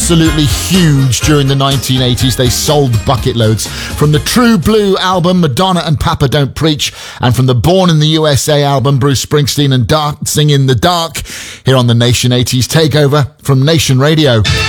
absolutely huge during the 1980s. They sold bucket loads. From the True Blue album, Madonna and Papa Don't Preach, and from the Born in the USA album, Bruce Springsteen and Dancing in the Dark, here on the Nation 80s Takeover from Nation Radio.